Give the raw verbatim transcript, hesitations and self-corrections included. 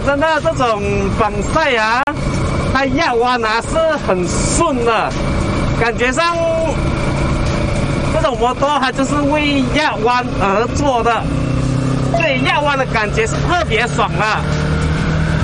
真的这种防晒啊，它压弯啊是很顺的，感觉上这种摩托它就是为压弯而做的，所以压弯的感觉是特别爽的。